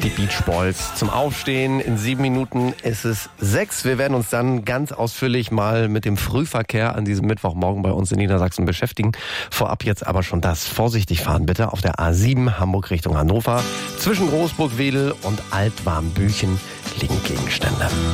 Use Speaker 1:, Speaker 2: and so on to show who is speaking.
Speaker 1: Die Beach Boys zum Aufstehen. In 7 Minuten ist es 6. Wir werden uns dann ganz ausführlich mal mit dem Frühverkehr an diesem Mittwochmorgen bei uns in Niedersachsen beschäftigen. Vorab jetzt aber schon das: vorsichtig fahren bitte auf der A7 Hamburg Richtung Hannover. Zwischen Großburg-Wedel und Altwarmbüchen liegen Gegenstände.